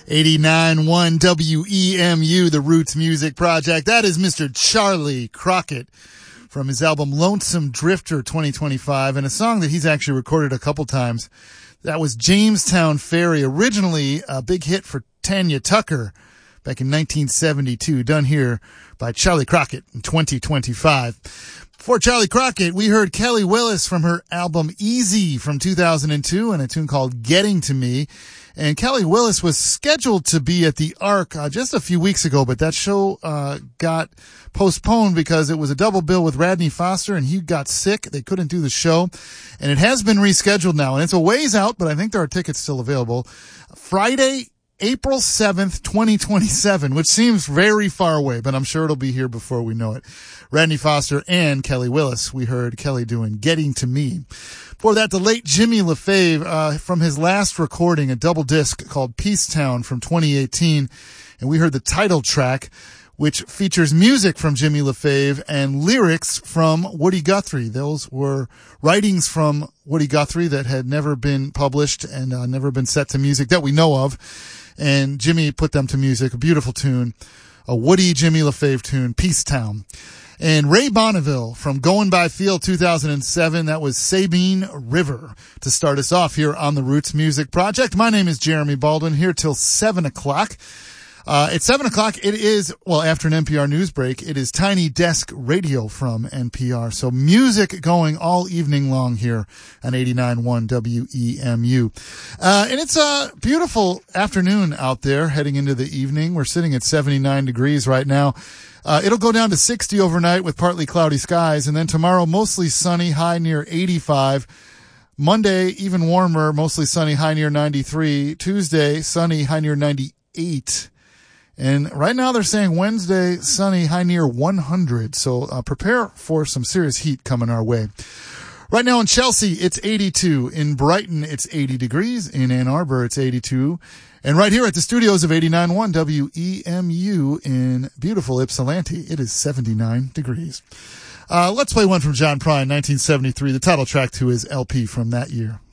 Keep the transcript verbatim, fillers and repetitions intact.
eighty-nine point one W E M U, the Roots Music Project. That is Mister Charlie Crockett from his album Lonesome Drifter twenty twenty-five, and a song that he's actually recorded a couple times. That was Jamestown Ferry, originally a big hit for Tanya Tucker back in nineteen seventy-two, done here by Charlie Crockett in twenty twenty-five. Before Charlie Crockett, we heard Kelly Willis from her album Easy from two thousand two and a tune called Getting to Me. And Kelly Willis was scheduled to be at the Ark uh, just a few weeks ago, but that show uh got postponed because it was a double bill with Radney Foster, and he got sick. They couldn't do the show, and it has been rescheduled now, and it's a ways out, but I think there are tickets still available. Friday, April seventh, twenty twenty-seven, which seems very far away, but I'm sure it'll be here before we know it. Radney Foster and Kelly Willis. We heard Kelly doing Getting to Me. Before that, the late Jimmy LaFave, uh, from his last recording, a double disc called Peacetown from twenty eighteen. And we heard the title track, which features music from Jimmy LaFave and lyrics from Woody Guthrie. Those were writings from Woody Guthrie that had never been published and uh, never been set to music that we know of. And Jimmy put them to music. A beautiful tune. A Woody Jimmy LaFave tune, Peacetown. And Ray Bonneville from Going by Feel two thousand seven. That was Sabine River to start us off here on the Roots Music Project. My name is Jeremy Baldwin, here till seven o'clock. Uh, at seven o'clock, it is, well, after an N P R news break, it is Tiny Desk Radio from N P R. So music going all evening long here on eighty-nine point one W E M U. Uh, and it's a beautiful afternoon out there heading into the evening. We're sitting at seventy-nine degrees right now. Uh, it'll go down to sixty overnight with partly cloudy skies. And then tomorrow, mostly sunny, high near eighty-five. Monday, even warmer, mostly sunny, high near ninety-three. Tuesday, sunny, high near ninety-eight. And right now they're saying Wednesday, sunny, high near one hundred. So uh, prepare for some serious heat coming our way. Right now in Chelsea, it's eighty-two. In Brighton, it's eighty degrees. In Ann Arbor, it's eighty-two. And right here at the studios of eighty-nine point one W E M U in beautiful Ypsilanti, it is seventy-nine degrees. Uh, let's play one from John Prine, nineteen seventy-three, the title track to his L P from that year.